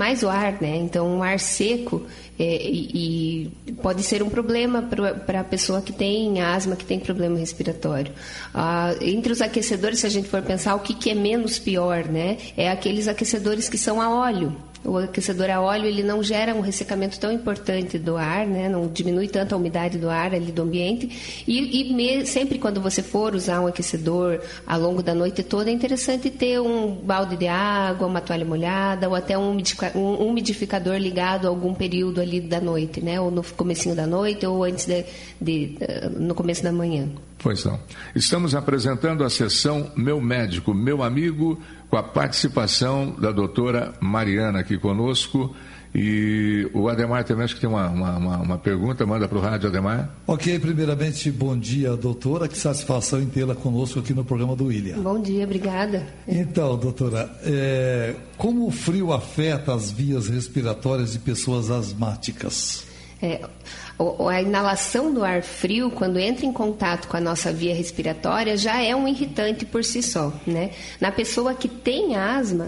mais o ar, né? Então, um ar seco e pode ser um problema para a pessoa que tem asma, que tem problema respiratório. Entre os aquecedores, se a gente for pensar o que é menos pior, né? É aqueles aquecedores que são a óleo. O aquecedor a óleo, ele não gera um ressecamento tão importante do ar, né? Não diminui tanto a umidade do ar ali do ambiente. Sempre quando você for usar um aquecedor ao longo da noite toda, é interessante ter um balde de água, uma toalha molhada ou até um umidificador ligado a algum período ali da noite, né? Ou no comecinho da noite ou antes no começo da manhã. Pois não. Estamos apresentando a sessão Meu Médico, Meu Amigo, com a participação da doutora Mariana aqui conosco. E o Ademar também acho que tem uma pergunta, manda para o rádio, Ademar. Ok, primeiramente, bom dia, doutora, que satisfação em tê-la conosco aqui no programa do William. Bom dia, obrigada. Então, doutora, como o frio afeta as vias respiratórias de pessoas asmáticas? A inalação do ar frio, quando entra em contato com a nossa via respiratória, já é um irritante por si só, né? Na pessoa que tem asma,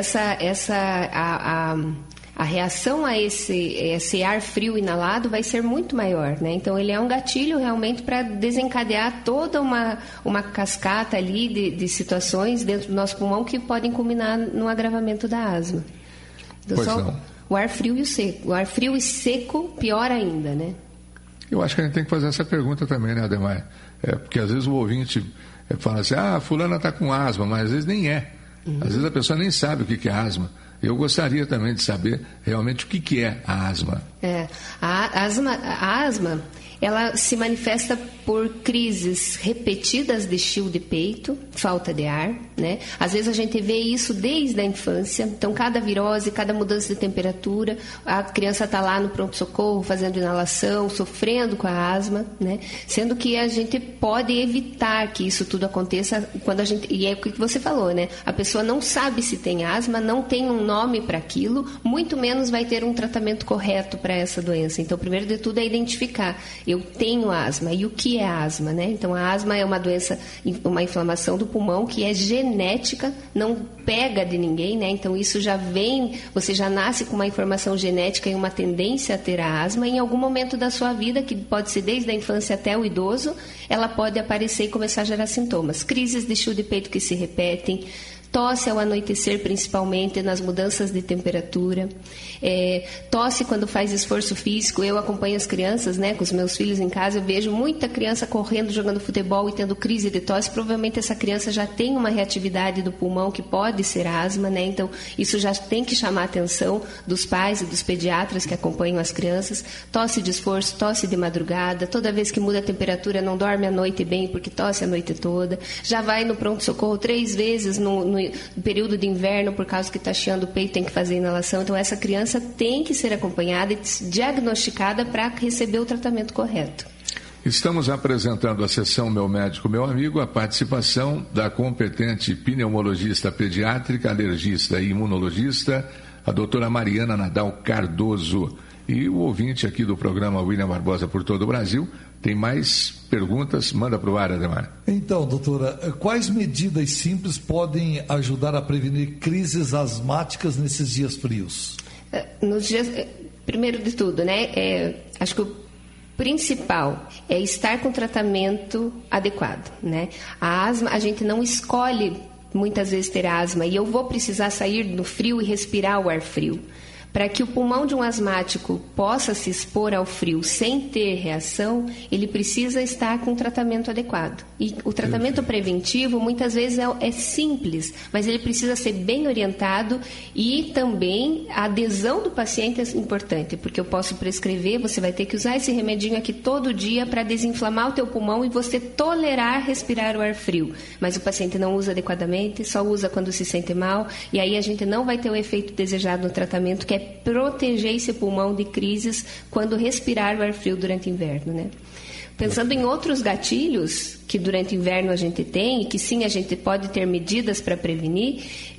a reação a esse ar frio inalado vai ser muito maior, né? Então, ele é um gatilho realmente para desencadear toda uma cascata ali de situações dentro do nosso pulmão que podem culminar no agravamento da asma. Pois não. O ar frio e o seco. O ar frio e seco, pior ainda, né? Eu acho que a gente tem que fazer essa pergunta também, né, Ademar? Porque às vezes o ouvinte fala assim, fulana está com asma, mas às vezes nem é. Às vezes a pessoa nem sabe o que é asma. Eu gostaria também de saber realmente o que é a asma. A asma, ela se manifesta por crises repetidas de chio de peito, falta de ar, né? Às vezes a gente vê isso desde a infância. Então, cada virose, cada mudança de temperatura, a criança está lá no pronto-socorro fazendo inalação, sofrendo com a asma, né? Sendo que a gente pode evitar que isso tudo aconteça quando a gente... E é o que você falou, né? A pessoa não sabe se tem asma, não tem um nome para aquilo, muito menos vai ter um tratamento correto para essa doença. Então, primeiro de tudo é identificar. Eu tenho asma. E o que é asma, né? Então, a asma é uma doença, uma inflamação do pulmão que é genética, não pega de ninguém, né? Então, isso já vem, você já nasce com uma informação genética e uma tendência a ter a asma. Em algum momento da sua vida, que pode ser desde a infância até o idoso, ela pode aparecer e começar a gerar sintomas. Crises de chio de peito que se repetem, tosse ao anoitecer, principalmente nas mudanças de temperatura, tosse quando faz esforço físico. Eu acompanho as crianças, né, com os meus filhos em casa, eu vejo muita criança correndo, jogando futebol e tendo crise de tosse. Provavelmente essa criança já tem uma reatividade do pulmão que pode ser asma, né? Então isso já tem que chamar a atenção dos pais e dos pediatras que acompanham as crianças. Tosse de esforço, tosse de madrugada, toda vez que muda a temperatura não dorme à noite bem porque tosse a noite toda, já vai no pronto-socorro 3 vezes no período de inverno, por causa que está chiando o peito, tem que fazer inalação. Então, essa criança tem que ser acompanhada e diagnosticada para receber o tratamento correto. Estamos apresentando a sessão Meu Médico, Meu Amigo, a participação da competente pneumologista pediátrica, alergista e imunologista, a doutora Mariana Nadal Cardoso. E o ouvinte aqui do programa William Barbosa por todo o Brasil tem mais perguntas, manda para o ar, Ademar. Então, doutora, quais medidas simples podem ajudar a prevenir crises asmáticas nesses dias frios? Primeiro de tudo, né, acho que o principal é estar com tratamento adequado, né? A asma, a gente não escolhe muitas vezes ter asma e eu vou precisar sair no frio e respirar o ar frio. Para que o pulmão de um asmático possa se expor ao frio sem ter reação, ele precisa estar com um tratamento adequado. E o tratamento preventivo, muitas vezes, é simples, mas ele precisa ser bem orientado e também a adesão do paciente é importante, porque eu posso prescrever, você vai ter que usar esse remedinho aqui todo dia para desinflamar o teu pulmão e você tolerar respirar o ar frio. Mas o paciente não usa adequadamente, só usa quando se sente mal, e aí a gente não vai ter o efeito desejado no tratamento, que é proteger esse pulmão de crises quando respirar o ar frio durante o inverno, né? Pensando em outros gatilhos que durante o inverno a gente tem, e que sim, a gente pode ter medidas para prevenir,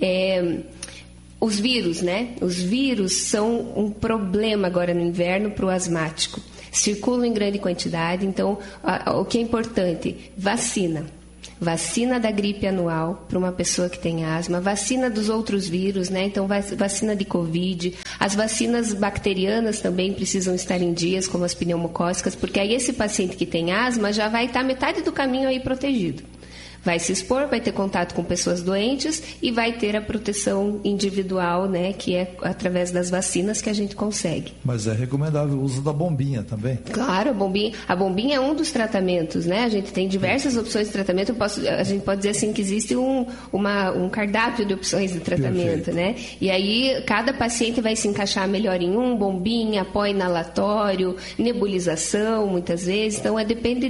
os vírus, né? Os vírus são um problema agora no inverno para o asmático. Circulam em grande quantidade, então o que é importante? Vacina. vacina da gripe anual para uma pessoa que tem asma, vacina dos outros vírus, né? Então, vacina de Covid, as vacinas bacterianas também precisam estar em dias, como as pneumocócicas, porque aí esse paciente que tem asma já vai estar metade do caminho aí protegido. Vai se expor, vai ter contato com pessoas doentes e vai ter a proteção individual, né, que é através das vacinas que a gente consegue. Mas é recomendável o uso da bombinha também? Claro, a bombinha é um dos tratamentos, né? A gente tem diversas opções de tratamento. A gente pode dizer assim que existe um cardápio de opções de tratamento, né? E aí cada paciente vai se encaixar melhor em bombinha, pó inalatório, nebulização, muitas vezes. Então, depende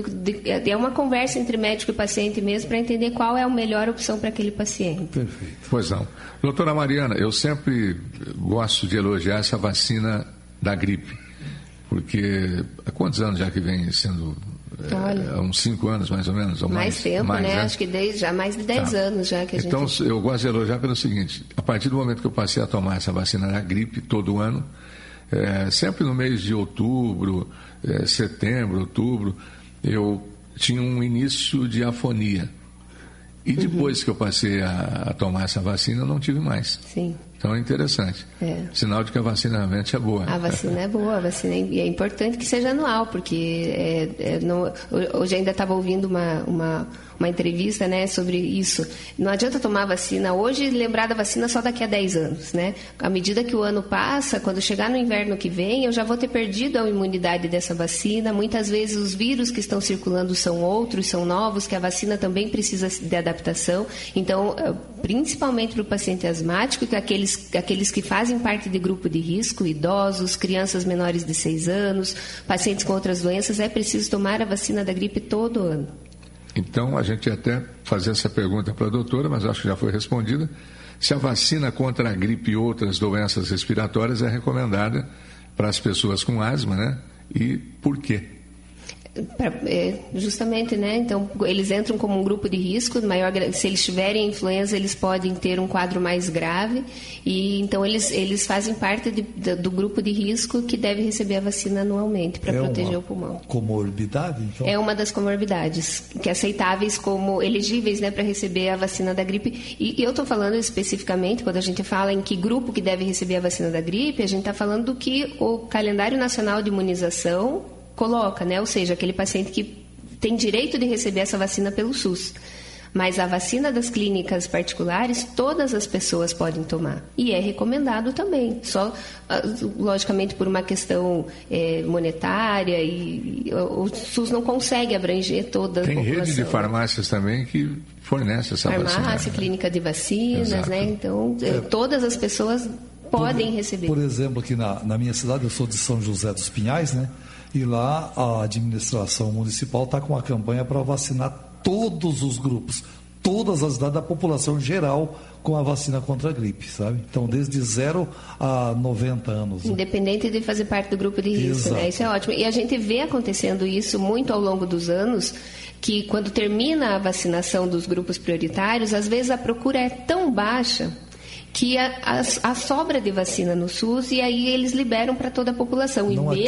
é uma conversa entre médico e paciente mesmo para entender qual é a melhor opção para aquele paciente. Perfeito. Pois não. Doutora Mariana, eu sempre gosto de elogiar essa vacina da gripe, porque há quantos anos já que vem sendo? Há uns 5 anos mais ou menos? Ou mais tempo, mais, né? Acho que já mais de 10 anos já que a gente... Então, eu gosto de elogiar pelo seguinte, a partir do momento que eu passei a tomar essa vacina da gripe todo ano, sempre no mês de outubro, setembro, outubro, eu tinha um início de afonia. E depois que eu passei a tomar essa vacina, eu não tive mais. Sim. Então é interessante. Sinal de que a vacina realmente é boa. A vacina é boa, e é importante que seja anual, porque hoje ainda estava ouvindo uma entrevista, né, sobre isso. Não adianta tomar vacina hoje e lembrar da vacina só daqui a 10 anos, né? À medida que o ano passa, quando chegar no inverno que vem, eu já vou ter perdido a imunidade dessa vacina. Muitas vezes os vírus que estão circulando são outros, são novos, que a vacina também precisa de adaptação. Então, principalmente para o paciente asmático, que aqueles que fazem parte de grupo de risco, idosos, crianças menores de 6 anos, pacientes com outras doenças, é preciso tomar a vacina da gripe todo ano. Então, a gente ia até fazer essa pergunta para a doutora, mas acho que já foi respondida. Se a vacina contra a gripe e outras doenças respiratórias é recomendada para as pessoas com asma, né? E por quê? Justamente, né? Então, eles entram como um grupo de risco, se eles tiverem influenza, eles podem ter um quadro mais grave, e então eles fazem parte do grupo de risco que deve receber a vacina anualmente para proteger o pulmão. Comorbidade, então? É uma das comorbidades que aceitáveis como elegíveis, né, para receber a vacina da gripe. E eu estou falando especificamente, quando a gente fala em que grupo que deve receber a vacina da gripe, a gente está falando do que o Calendário Nacional de Imunização coloca, né? Ou seja, aquele paciente que tem direito de receber essa vacina pelo SUS. Mas a vacina das clínicas particulares, todas as pessoas podem tomar. E é recomendado também. Só, logicamente, por uma questão monetária, e o SUS não consegue abranger toda a população. Tem rede de farmácias também que fornece essa vacina. Farmácia, clínica de vacinas, né? Então, todas as pessoas podem receber. Por exemplo, aqui na minha cidade, eu sou de São José dos Pinhais, né? E lá a administração municipal está com uma campanha para vacinar todos os grupos, todas as idades da população geral com a vacina contra a gripe, sabe? Então, desde 0 a 90 anos. Né? Independente de fazer parte do grupo de risco, né? Isso é ótimo. E a gente vê acontecendo isso muito ao longo dos anos, que quando termina a vacinação dos grupos prioritários, às vezes a procura é tão baixa que a sobra de vacina no SUS, e aí eles liberam para toda a população.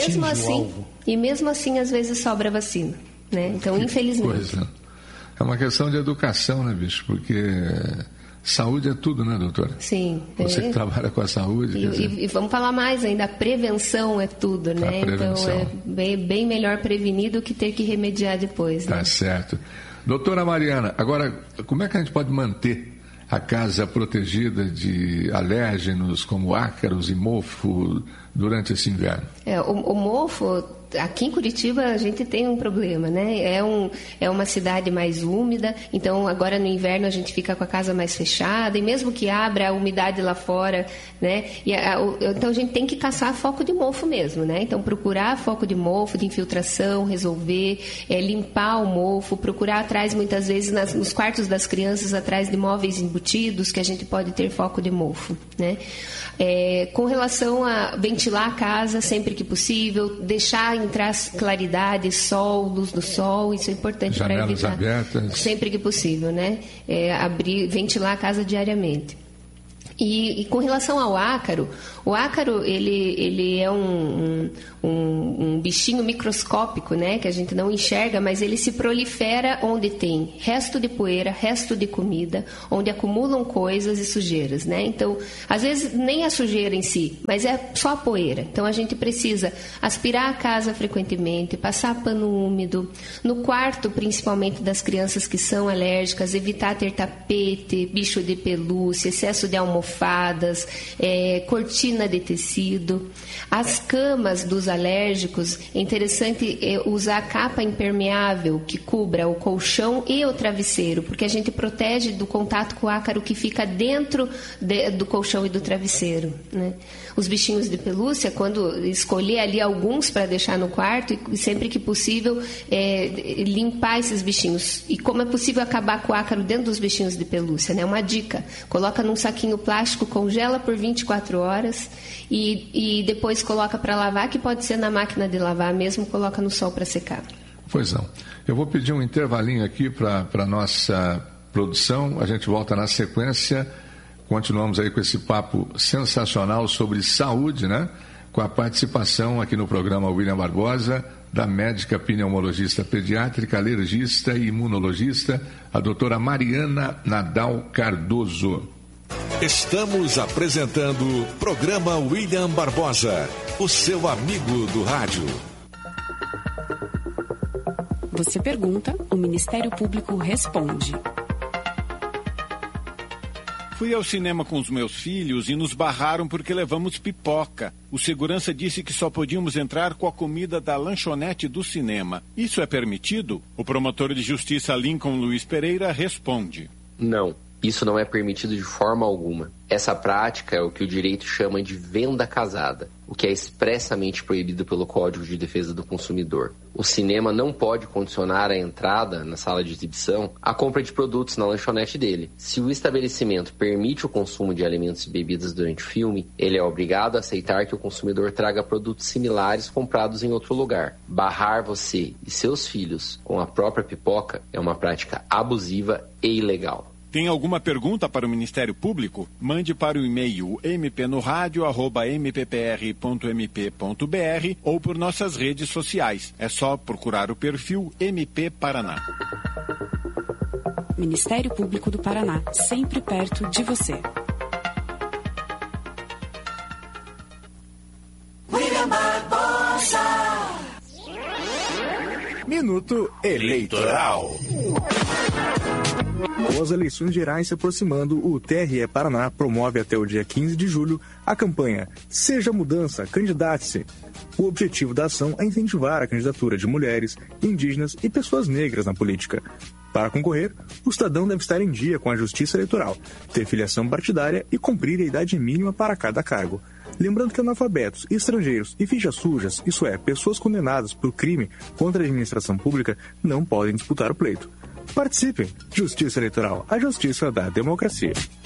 E mesmo assim, às vezes sobra vacina, né? Então, infelizmente. Coisa. É uma questão de educação, né, bicho? Porque saúde é tudo, né, doutora? Sim. Você que trabalha com a saúde. E vamos falar mais ainda, a prevenção é tudo, né? Então, é bem melhor prevenir do que ter que remediar depois. Né? Tá certo. Doutora Mariana, agora, como é que a gente pode manter a casa protegida de alérgenos como ácaros e mofo durante esse inverno? O mofo, aqui em Curitiba a gente tem um problema, né? É uma cidade mais úmida, então agora no inverno a gente fica com a casa mais fechada, e mesmo que abra a umidade lá fora, né? Então a gente tem que caçar foco de mofo mesmo, né? Então procurar foco de mofo, de infiltração, resolver, limpar o mofo, procurar atrás muitas vezes nos quartos das crianças, atrás de móveis embutidos, que a gente pode ter foco de mofo, né? Com relação a ventilar a casa sempre que possível, deixar entrar claridade, sol, luz do sol, isso é importante para evitar. Janelas abertas. Sempre que possível, né? Ventilar a casa diariamente. E com relação ao ácaro, O ácaro, ele é um bichinho microscópico, né, que a gente não enxerga, mas ele se prolifera onde tem resto de poeira, resto de comida, onde acumulam coisas e sujeiras, né? Então, às vezes nem a sujeira em si, mas é só a poeira. Então, a gente precisa aspirar a casa frequentemente, passar pano úmido. No quarto, principalmente das crianças que são alérgicas, evitar ter tapete, bicho de pelúcia, excesso de almofadas, cortina de tecido. As camas dos alérgicos, é interessante usar capa impermeável que cubra o colchão e o travesseiro, porque a gente protege do contato com o ácaro que fica dentro do colchão e do travesseiro, né? Os bichinhos de pelúcia, quando escolher ali alguns para deixar no quarto, e sempre que possível limpar esses bichinhos. E como é possível acabar com o ácaro dentro dos bichinhos de pelúcia, né? Uma dica: coloca num saquinho plástico, congela por 24 horas e depois coloca para lavar, que pode ser na máquina de lavar mesmo, coloca no sol para secar. Pois não. Eu vou pedir um intervalinho aqui para a nossa produção, a gente volta na sequência. Continuamos aí com esse papo sensacional sobre saúde, né? Com a participação aqui no programa William Barbosa, da médica pneumologista pediátrica, alergista e imunologista, a doutora Mariana Nadal Cardoso. Estamos apresentando o programa William Barbosa, o seu amigo do rádio. Você pergunta, o Ministério Público responde. Fui ao cinema com os meus filhos e nos barraram porque levamos pipoca. O segurança disse que só podíamos entrar com a comida da lanchonete do cinema. Isso é permitido? O promotor de justiça Lincoln Luiz Pereira responde. Não, isso não é permitido de forma alguma. Essa prática é o que o direito chama de venda casada, o que é expressamente proibido pelo Código de Defesa do Consumidor. O cinema não pode condicionar a entrada na sala de exibição à compra de produtos na lanchonete dele. Se o estabelecimento permite o consumo de alimentos e bebidas durante o filme, ele é obrigado a aceitar que o consumidor traga produtos similares comprados em outro lugar. Barrar você e seus filhos com a própria pipoca é uma prática abusiva e ilegal. Tem alguma pergunta para o Ministério Público? Mande para o e-mail mpnoradio@mppr.mp.br ou por nossas redes sociais. É só procurar o perfil MP Paraná. Ministério Público do Paraná, sempre perto de você. William Barbosa. Minuto Eleitoral. Com as eleições gerais se aproximando, o TRE Paraná promove até o dia 15 de julho a campanha Seja Mudança, Candidate-se. O objetivo da ação é incentivar a candidatura de mulheres, indígenas e pessoas negras na política. Para concorrer, o cidadão deve estar em dia com a Justiça Eleitoral, ter filiação partidária e cumprir a idade mínima para cada cargo. Lembrando que analfabetos, estrangeiros e fichas sujas, isso é, pessoas condenadas por crime contra a administração pública, não podem disputar o pleito. Participem! Justiça Eleitoral, a justiça da democracia.